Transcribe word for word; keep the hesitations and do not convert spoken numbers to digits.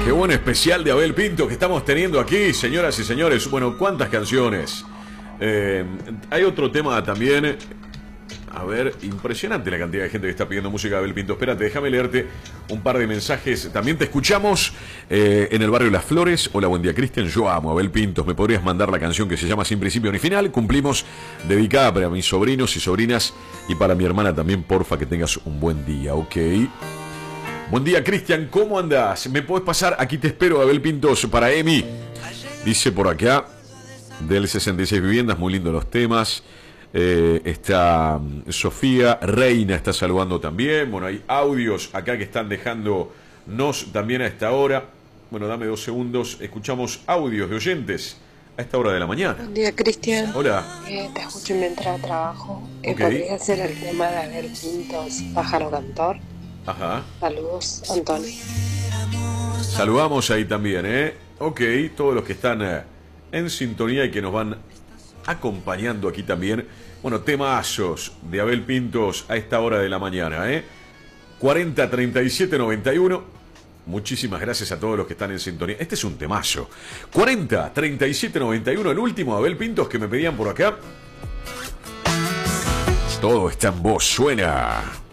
Qué buen especial de Abel Pintos que estamos teniendo aquí, señoras y señores. Bueno, ¿cuántas canciones? Eh, hay otro tema también. A ver, impresionante la cantidad de gente que está pidiendo música de Abel Pintos. Espérate, déjame leerte un par de mensajes. También te escuchamos eh, en el barrio Las Flores. Hola, buen día, Cristian. Yo amo a Abel Pintos. ¿Me podrías mandar la canción que se llama Sin Principio ni Final? Cumplimos, dedicada para mis sobrinos y sobrinas y para mi hermana también. Porfa, que tengas un buen día, ok. Buen día, Cristian, ¿cómo andás? ¿Me podés pasar? Aquí te espero, Abel Pintos, para Emi. Dice por acá, del sesenta y seis Viviendas, muy lindo los temas. Eh, está Sofía Reina, está saludando también. Bueno, hay audios acá que están dejándonos también a esta hora. Bueno, dame dos segundos. Escuchamos audios de oyentes a esta hora de la mañana. Buen día, Cristian. Hola. Eh, te escucho mientras trabajo. Eh, Ok. ¿Podría ser el tema de Abel Pintos, Pájaro Cantor? Ajá. Saludos, Antonio. Saludamos ahí también, ¿eh? Ok, todos los que están eh, en sintonía y que nos van acompañando aquí también. Bueno, temazos de Abel Pintos a esta hora de la mañana, ¿eh? cuarenta, treinta y siete, noventa y uno. Muchísimas gracias a todos los que están en sintonía. Este es un temazo. cuarenta, treinta y siete, noventa y uno. El último Abel Pintos que me pedían por acá. Todo está en voz, suena.